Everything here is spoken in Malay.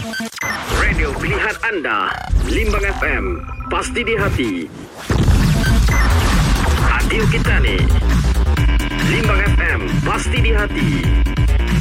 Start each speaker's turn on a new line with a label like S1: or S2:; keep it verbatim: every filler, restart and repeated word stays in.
S1: Radio pilihan anda, Limbang F M, pasti di hati. Radio kita ni, Limbang F M, pasti di hati.